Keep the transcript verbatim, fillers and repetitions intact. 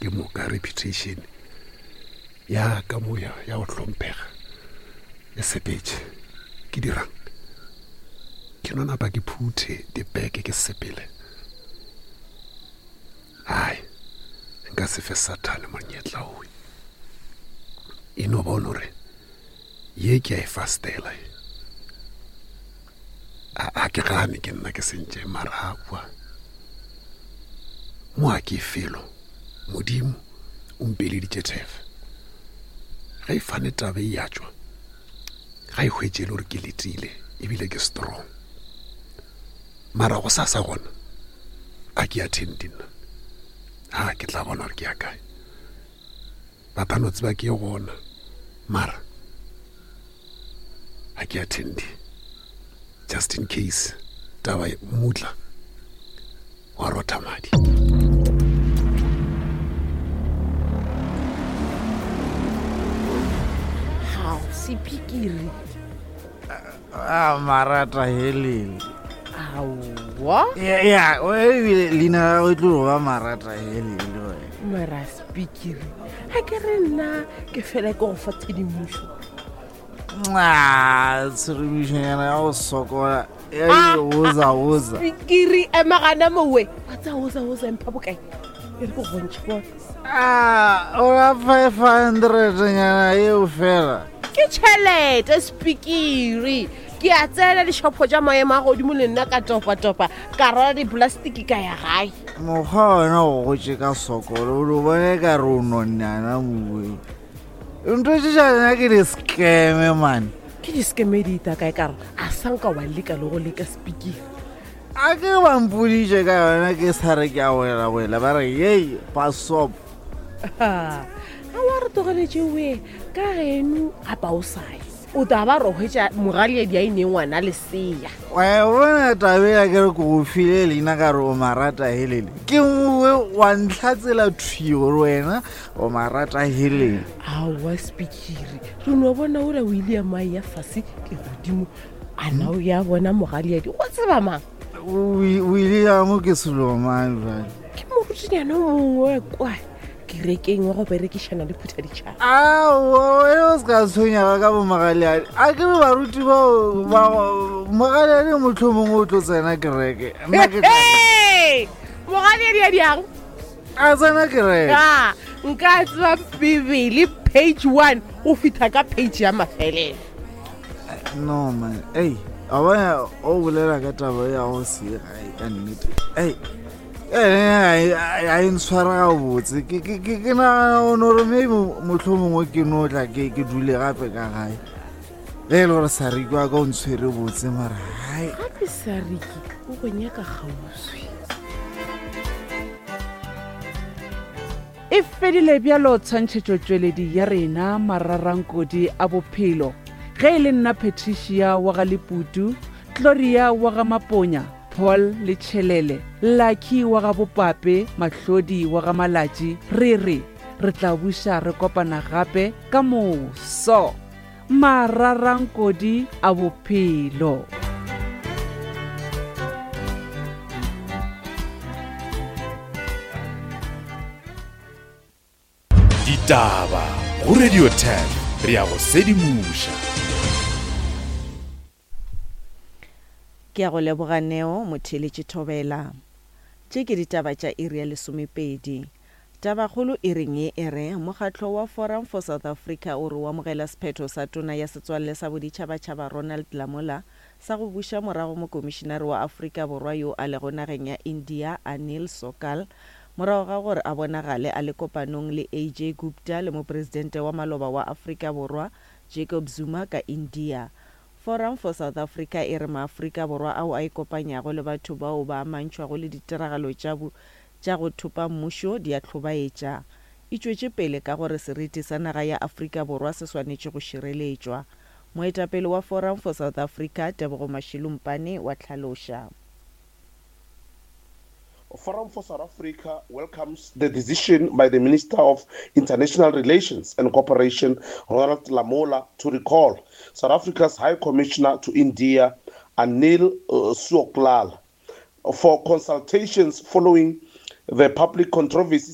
ke moka reputation ya ka moya ya go tlhompega e sepetše ke dirang ke nona ba ke phuthe dibeke ke sepele ai nka se fe Sathane monyetla owe e no bona gore ye ke a e fastela a ke gane ke nna ke sentše marabua mo a ke felo modimo o mpeleditše thefe ga e fane tabe e ya tšwa ga e hwetše le gore ke letile ebile ke strong mara go sa sa gona a ke attendi nna a ke tla bona gore ke ya kae batano tseba ke gona mara a ke attendi just in case taba mutla wa rota madi. How sipikiri ah marata helele awa ya ya we lina o tlo ba marata helele we mara spikiri ha ke re nna ke fela go fa tshedimuso ah tsirimisho yana o sokola ya uza uza spikiri e magana mowe tsa uza uza mpha bokae e go gontsha bo ah ora five hundred nyana e o fela ke chelete spikiri ke a tsela le shopho ja maema go di molena ka topa topa ka rara di plastic ka ya gae mogha wena o go tsheka sokolo o bone ka re o nonnana mowe ntwe tšana ke di scam man ke di scam di ta kae ka a sanka wa leka le go leka spikiri a ke ba mpuditše ka yona ke sa re ke a wela wela ba re yei pasop a wa re togeletše we ka genu a pausai o ta ba rogetša mogaliedi a ine ngwana le seya wa bona tabela ke re go file leina ka re o marata helele ke mowe wa ntlhatsela thwio wena o marata helele a wa spikiri re no bona o re William ya fase ke godimo ana o ya bona mogaliedi go tseba mang William ke Solomon ba ke mo botšinyana mongwe kwa rekeng wa go berekishana le phutha ditšhaba a o e se ka tshwenya ka bo magaliadi a ke ba ruti ba magaliadi motho mongwe o tlo tsena kereke mogaliadi ya diang a tsena kereke a nka tseba bibele page one go fitha ka page ya mafelelo no man ei a bona o bolela ka taba ya go se ga nnete ei eh a intshwara ga botse ke ke ke na no re me motho mongwe ke no tla ke ke dule gape ka gae le le re sa re kwa ka o ntshwere botse mara hai gape sa re ke o go nyaka gauswi e fedile bjalo tshwantšhetšo tšweledi ya rena mararankodi a bophelo ge e le nna Patricia wa ga Leputu, Gloria wa ga Maponya, Paul le Chelele, Lucky wa ga Bopape, Mahlodi wa ga Malatši, re re re tla buša re kopana gape ka moso mararankodi a bophelo. Ditaba go Radio ten re ya go sedimuša. Ke a go leboga Neo Motheletši Thobela. Tše ke ditaba tša iri ya lesomepedi. Taba kgolo e reng ye ere mokgatlo wa Forum for South Africa o re wa mogela sephetho sa tona ya setswalle sa boditšhabatšhaba Ronald Lamola sa go buša morago mo komishinari wa Afrika Borwa yo a lego nageng ya India Anil Sokal morago ga gore a bonagale a le kopanong le A J Gupta le mopresidente wa maloba wa Afrika Borwa Jacob Zuma ka India. Forum for South Africa e re maAfrika Borwa ao a ikopanyago le batho bao ba amantšhwago le ditiragalo tša go thupa mmušo di a tlhobaetša. E tšwetše pele ka gore seriti sa naga ya Afrika Borwa se swanetše go šireletšwa. Moetapele wa Forum for South Africa Tebogo Mashilumpane wa tlhaloša. Forum for South Africa welcomes the decision by the Minister of International Relations and Cooperation, Ronald Lamola, to recall South Africa's High Commissioner to India, Anil uh, Soklal, for consultations following the public controversy